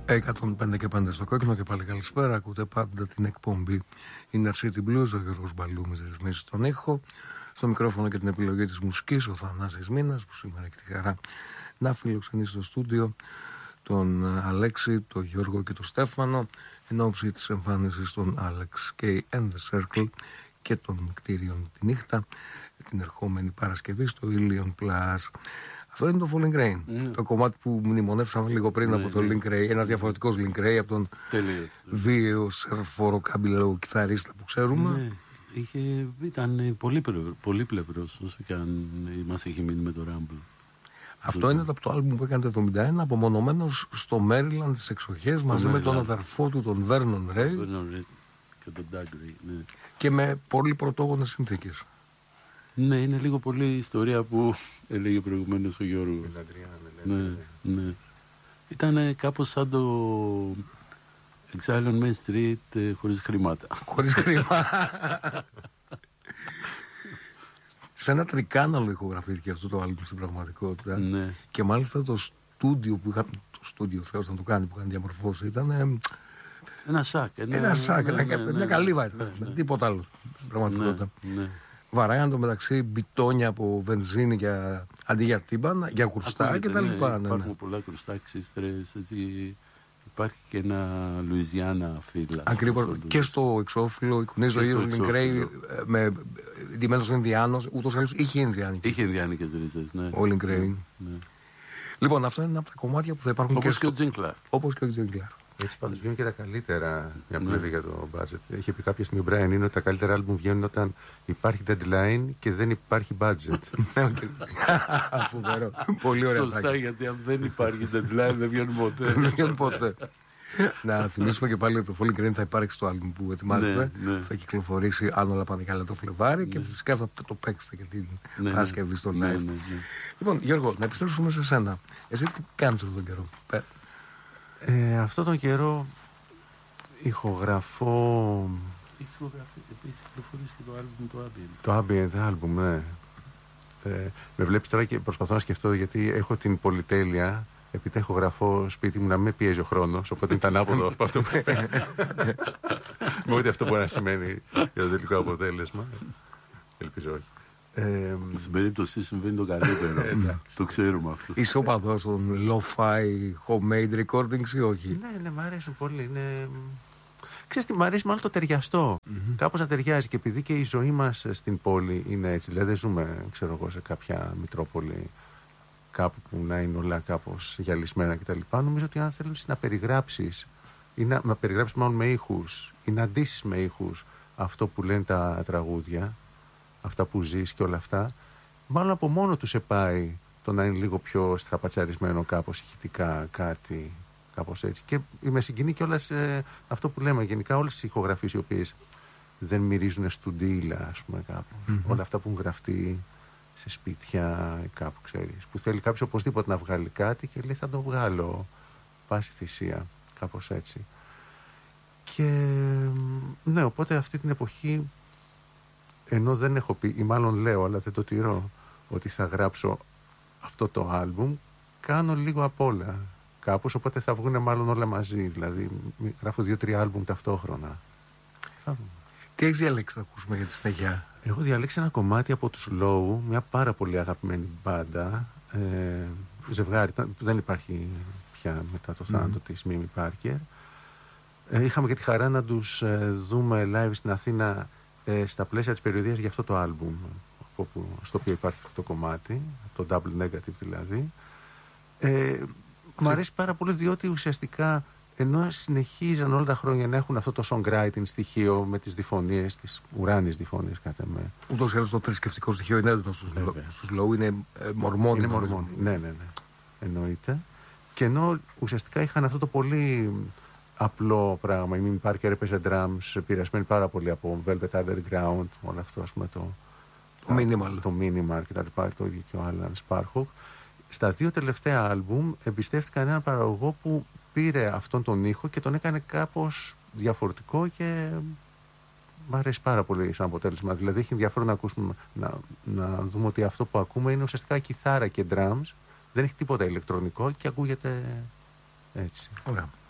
105 και 5 στο κόκκινο και πάλι καλησπέρα. Ακούτε πάντα την εκπομπή Inner City Blues. Ο Γιώργος Μπαλού με ρυθμίσει στον ήχο. Στο μικρόφωνο και την επιλογή της μουσικής ο Θανάσης Μήνας, που σήμερα έχει τη χαρά να φιλοξενήσει στο στούντιο τον Αλέξη, τον Γιώργο και τον Στέφανο εν ώψη της εμφάνισης των Alex K and the Circle και των κτίριων τη νύχτα την ερχόμενη Παρασκευή στο Ilion Plus. Αυτό είναι το Falling Rain. Το κομμάτι που μνημονεύσαμε λίγο πριν από το Link Ray. Ένας διαφορετικός Link Ray από τον βίαιο σερφόρο κάμπιλο κιθαρίστα που ξέρουμε. Ήταν πολύπλευρος όσο και αν μας είχε μείνει με το Rumble. Αυτό είναι από το άλμπουμ που έκανε το 1971, απομονωμένος στο Maryland στις εξοχές μαζί με τον αδερφό του, τον Vernon Ray. Και τον Doug Ray, ναι. Και με πολύ πρωτόγονες συνθήκες. Ναι, είναι λίγο πολύ η ιστορία που έλεγε προηγουμένως ο Γιώργος. Ναι. Ήταν κάπως σαν το Exile on Main Street χωρίς χρήματα. Χωρίς χρήματα. Σε ένα τρικάναλο ηχογραφήθηκε αυτό το άλμπομ στην πραγματικότητα. Ναι. Και μάλιστα το στούντιο που είχαν, το στούντιο Θεός να το κάνει, που είχαν διαμορφώσει, ήταν ένα σάκ. Μια καλύβα ήταν. Τίποτα άλλο στην πραγματικότητα. Ναι. Βαράγαν το μεταξύ μπιτόνια από βενζίνη για, αντί για τύμπανα, για κουρστά και τα λοιπά. Ναι, υπάρχουν πολλά κουρστά, ξύστρες, υπάρχει και ένα Λουιζιάννα φύλλα. Ακριβώς. Και στο εξώφυλλο εικονίζει ο ίδιος Link Ray με ντυμένος Ινδιάνος, ούτως ή άλλως είχε Ινδιάνικες. Είχε Ινδιάνικες ρίζες, ναι. Ο Link Ray. Ναι. Λοιπόν, αυτό είναι ένα από τα κομμάτια που θα υπάρχουν όπως και ο Τζίνκλαρ. Όπως και ο Τζίνκλαρ. Έτσι πάντως βγαίνουν και τα καλύτερα, μια πλευρή για το budget. Είχε πει κάποια στιγμή ο Brian είναι ότι τα καλύτερα άλμπουμ βγαίνουν όταν υπάρχει deadline και δεν υπάρχει budget. Φοβερό. Πολύ ωραία. Σωστά, γιατί αν δεν υπάρχει deadline δεν βγαίνουν ποτέ. Να θυμίσουμε και πάλι ότι το Falling Rain θα υπάρξει στο άλμπουμ που ετοιμάζεται. Θα κυκλοφορήσει, αν όλα πάνε καλά, το Φλεβάρι και φυσικά θα το παίξετε και την Παρασκευή στο live. Λοιπόν, Γιώργο, να επιστρέψουμε σε σένα. Εσύ τι κάνεις αυτόν τον καιρό? Αυτόν τον καιρό ηχογραφώ. Έχεις κυκλοφορήσει και το άλμπουμ το Ambient. Το Ambient άλμπουμ, ναι. Με βλέπεις τώρα και προσπαθώ να σκεφτώ, γιατί έχω την πολυτέλεια, επειδή ηχογραφώ σπίτι μου, να μην με πιέζει ο χρόνος, οπότε είναι ανάποδο από αυτό που με ούτε αυτό μπορεί να σημαίνει για το τελικό αποτέλεσμα. Ελπίζω όχι. Στην περίπτωση συμβαίνει το καλύτερο. Το ξέρουμε αυτό. Είσαι οπαδός των lo-fi homemade recordings ή όχι? Ναι, μ' αρέσουν πολύ. Ξέρεις τι, μ' αρέσει μάλλον το ταιριαστό. Κάπως να ταιριάζει, και επειδή και η ζωή μας στην πόλη είναι έτσι. Δηλαδή δεν ζούμε, ξέρω εγώ, σε κάποια μητρόπολη κάπου που να είναι όλα κάπως γυαλισμένα κτλ. Νομίζω ότι αν θέλεις να περιγράψεις ή να περιγράψεις μάλλον με ήχους ή να ντύσεις με ήχους αυτό που λένε τα τραγούδια, αυτά που ζεις και όλα αυτά, μάλλον από μόνο του σε πάει το να είναι λίγο πιο στραπατσαρισμένο κάπως ηχητικά κάτι, κάπως έτσι. Και με συγκινεί κιόλας αυτό που λέμε γενικά, όλες τις ηχογραφίες οι οποίες δεν μυρίζουν στουντίλα, ας πούμε, κάπου. Όλα αυτά που έχουν γραφτεί σε σπίτια κάπου, ξέρεις, που θέλει κάποιος οπωσδήποτε να βγάλει κάτι και λέει θα το βγάλω πάση θυσία, κάπως έτσι. Και ναι, οπότε αυτή την εποχή, ενώ δεν έχω πει, ή μάλλον λέω, αλλά δεν το τηρώ, ότι θα γράψω αυτό το άλμπουμ, κάνω λίγο απ' όλα κάπως, οπότε θα βγουν μάλλον όλα μαζί. Δηλαδή, γράφω 2-3 άλμπουμ ταυτόχρονα. Τι έχεις διαλέξει να ακούσουμε για τη συνέχεια? Έχω διαλέξει ένα κομμάτι από τους Low, μια πάρα πολύ αγαπημένη μπάντα, ζευγάρι, δεν υπάρχει πια μετά το θάνατο της Μίμη Πάρκερ. Είχαμε και τη χαρά να τους δούμε live στην Αθήνα στα πλαίσια της περιοδίας για αυτό το άλμπουμ, στο οποίο υπάρχει αυτό το κομμάτι, το Double Negative δηλαδή. Μου αρέσει πάρα πολύ, διότι ουσιαστικά ενώ συνεχίζαν όλα τα χρόνια να έχουν αυτό το songwriting στοιχείο με τις διφωνίες, τις ουράνιες διφωνίες κάθε με. Ούτως ή άλλως το θρησκευτικό στοιχείο είναι έντονο στους Low, είναι μορμόνι. Είναι μορμόνι, ναι, εννοείται. Και ενώ ουσιαστικά είχαν αυτό το πολύ απλό πράγμα, η Μίμη Πάρκερ έπαιζε drums, επηρεασμένη πάρα πολύ από Velvet Underground, όλο αυτό, ας πούμε, το minimal και τα λοιπά, το ίδιο και ο Alan Sparhawk. Στα 2 τελευταία άλμπουμ εμπιστεύτηκαν έναν παραγωγό που πήρε αυτόν τον ήχο και τον έκανε κάπως διαφορετικό και μ' αρέσει πάρα πολύ σαν αποτέλεσμα. Δηλαδή έχει ενδιαφέρον να ακούσουμε, να δούμε ότι αυτό που ακούμε είναι ουσιαστικά κιθάρα και drums, δεν έχει τίποτα ηλεκτρονικό και ακούγεται έτσι. Ωραία.